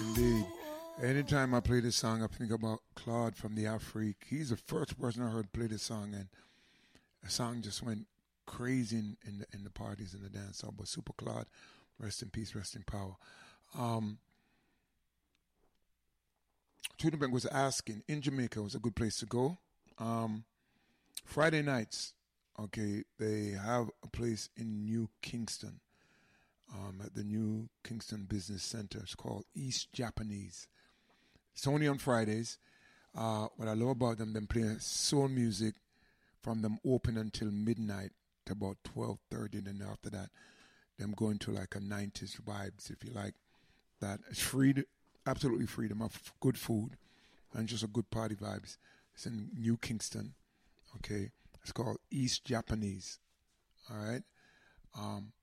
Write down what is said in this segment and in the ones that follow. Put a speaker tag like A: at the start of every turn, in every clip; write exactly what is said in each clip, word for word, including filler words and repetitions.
A: Indeed. Anytime I play this song, I think about Claude from the Afrique. He's the first person I heard play this song, and the song just went crazy in, in, the, in the parties and the dance hall. But Super Claude, rest in peace, rest in power. Um, Tudenberg was asking, in Jamaica was a good place to go. Um, Friday nights, okay, they have a place in New Kingston, um, at the New Kingston Business Center. It's called East Japanese. It's only on Fridays. Uh, what I love about them, them playing soul music from them open until midnight to about twelve thirty. Then after that, them going to like a nineties vibes, if you like that. It's free, to, absolutely free. Them have good food and just a good party vibes. It's in New Kingston, okay? It's called East Japanese, all right? Um,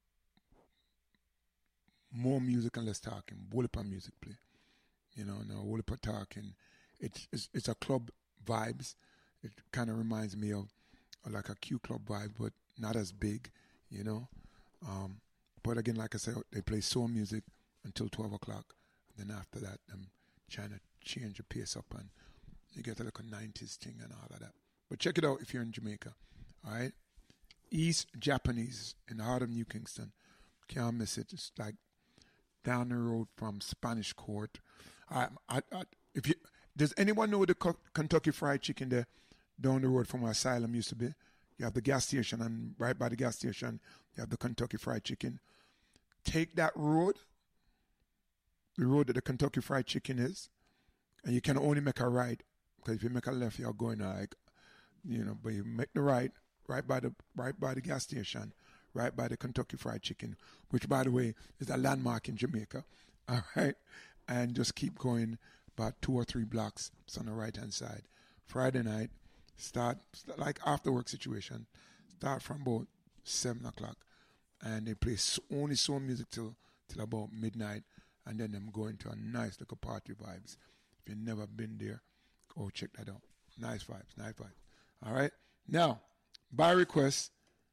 A: more music and less talking. Woolipa music play. You know, now Woolipa talking. It's, it's it's a club vibes. It kind of reminds me of, of like a Q club vibe, but not as big, you know. Um, but again, like I said, they play soul music until twelve o'clock. Then after that, I'm trying to change the pace up and you get like a nineties thing and all of that. But check it out if you're in Jamaica, all right? East Japanese in the heart of New Kingston. Can't miss it. It's like down the road from Spanish Court. I, I, I, if you, does anyone know the Kentucky Fried Chicken there down the road from where Asylum used to be? You have the gas station, and right by the gas station, you have the Kentucky Fried Chicken. Take that road, the road that the Kentucky Fried Chicken is, and you can only make a right, because if you make a left, you're going like, you know, but you make the right, right by the right by the gas station, right by the Kentucky Fried Chicken, which, by the way, is a landmark in Jamaica, all right? And just keep going about two or three blocks. It's on the right-hand side. Friday night, start, start like after-work situation, start from about seven o'clock, and they play only soul music till, till about midnight, and then them go into a nice little party vibes. If you've never been there, go check that out. Nice vibes, nice vibes. All right? Now, by request,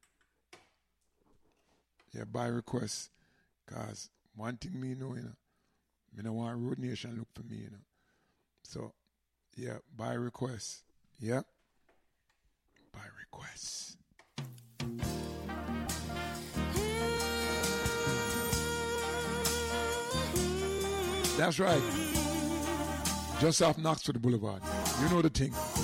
A: yeah, by request, because one thing me know, you know, me don't want Road Nation look for me, you know. So, yeah, by request, yeah, by request. That's right. Just off Knoxford Boulevard. You know the thing.